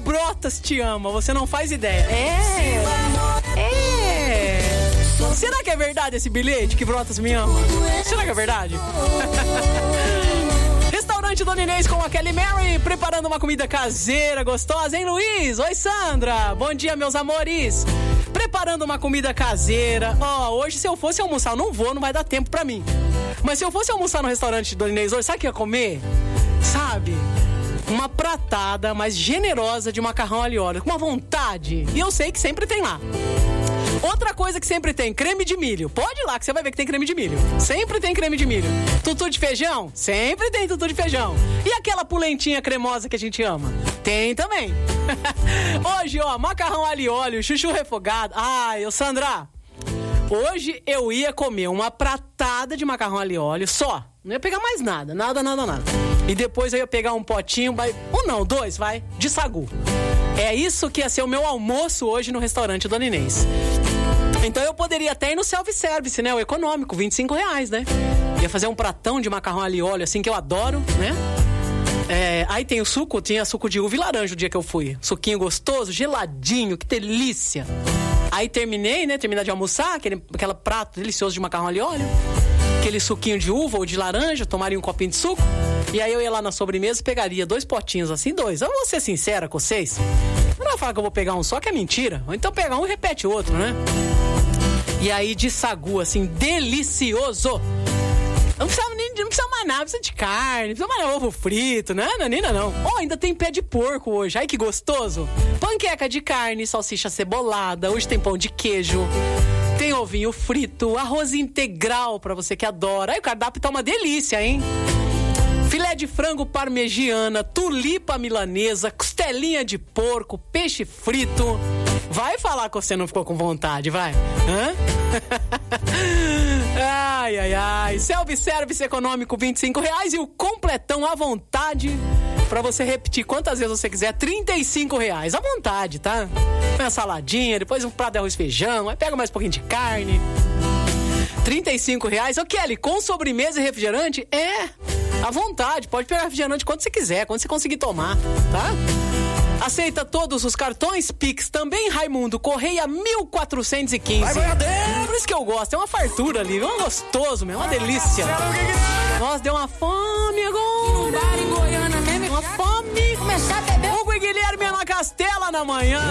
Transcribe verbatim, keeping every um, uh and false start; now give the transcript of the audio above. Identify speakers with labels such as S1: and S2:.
S1: Brotas te ama, você não faz ideia. É, é. Será que é verdade esse bilhete que Brotas me ama? Será que é verdade? Restaurante Dona Inês com a Kelly Mary, preparando uma comida caseira gostosa, hein, Luiz? Oi, Sandra. Bom dia, meus amores. Preparando uma comida caseira. Ó, oh, hoje se eu fosse almoçar, eu não vou, não vai dar tempo pra mim. Mas se eu fosse almoçar no restaurante Dona Inês hoje, sabe o que eu ia comer? Sabe? Uma pratada mais generosa de macarrão alho e óleo, com uma vontade. E eu sei que sempre tem lá. Outra coisa que sempre tem, creme de milho. Pode ir lá que você vai ver que tem creme de milho. Sempre tem creme de milho. Tutu de feijão? Sempre tem tutu de feijão. E aquela polentinha cremosa que a gente ama? Tem também. Hoje, ó, macarrão alho e óleo, chuchu refogado. Ai, ô Sandra, hoje eu ia comer uma pratada de macarrão alho e óleo só. Não ia pegar mais nada, nada, nada, nada. E depois eu ia pegar um potinho, vai, um não, dois, vai, de sagu. É isso que ia ser o meu almoço hoje no restaurante Dona Inês. Então eu poderia até ir no self-service, né? O econômico, vinte e cinco reais, né? Ia fazer um pratão de macarrão alho e óleo, assim, que eu adoro, né? É, aí tem o suco, tinha suco de uva e laranja o dia que eu fui. Suquinho gostoso, geladinho, que delícia. Aí terminei, né? Terminei de almoçar, aquele, aquele prato delicioso de macarrão alho e óleo. Aquele suquinho de uva ou de laranja, tomaria um copinho de suco. E aí eu ia lá na sobremesa e pegaria dois potinhos assim, dois. Eu vou ser sincera com vocês. Não vai falar que eu vou pegar um só, que é mentira. Ou então pegar um e repete o outro, né? E aí de sagu, assim, delicioso. Não precisa, nem, não precisa mais nada, precisa de carne, não precisa mais ovo frito, né? Nanina não. Oh, ainda tem pé de porco hoje, ai que gostoso. Panqueca de carne, salsicha cebolada, hoje tem pão de queijo. Tem ovinho frito, arroz integral pra você que adora. Aí o cardápio tá uma delícia, hein? Filé de frango parmegiana, tulipa milanesa, costelinha de porco, peixe frito. Vai falar que você não ficou com vontade, vai. Hã? Ai, ai, ai. Self-service econômico, vinte e cinco reais. E o completão à vontade, pra você repetir quantas vezes você quiser, trinta e cinco reais. À vontade, tá? Uma saladinha, depois um prato de arroz e feijão, aí pega mais um pouquinho de carne. trinta e cinco reais. Ô, Kelly, com sobremesa e refrigerante? É, à vontade. Pode pegar refrigerante quando você quiser, quando você conseguir tomar, tá? Aceita todos os cartões Pix, também Raimundo Correia mil quatrocentos e quinze. Por isso que eu gosto, é uma fartura ali, é um gostoso mesmo, uma delícia. Nossa, deu uma fome agora. Uma fome. Hugo e Guilherme na Castela na manhã.